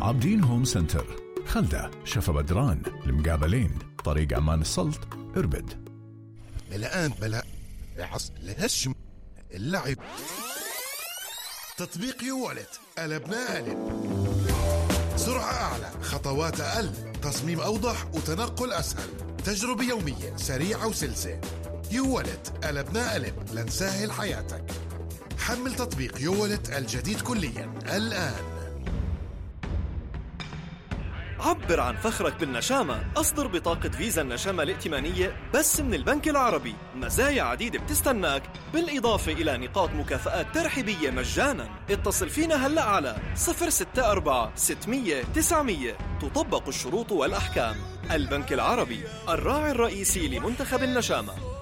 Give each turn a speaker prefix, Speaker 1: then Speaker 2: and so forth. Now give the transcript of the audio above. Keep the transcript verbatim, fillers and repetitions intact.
Speaker 1: عابدين هوم سنتر، خلدة، شفا بدران، المقابلين، طريق عمان السلط، إربد.
Speaker 2: الآن بلا عص لهشم اللعب. تطبيق يوالت قلبنا قلب، سرعة أعلى، خطوات أقل، تصميم أوضح وتنقل أسهل، تجربة يومية سريعة وسلسة. يوالت قلبنا قلب لنسهل حياتك. حمل تطبيق يوالت الجديد كليا الآن.
Speaker 3: عبر عن فخرك بالنشامة. أصدر بطاقة فيزا النشامة الائتمانية بس من البنك العربي. مزايا عديدة بتستناك، بالإضافة إلى نقاط مكافآت ترحيبية مجانا. اتصل فينا هلأ على صفر ستة أربعة ستمية تسعمية. تطبق الشروط والأحكام. البنك العربي، الراعي الرئيسي لمنتخب النشامة.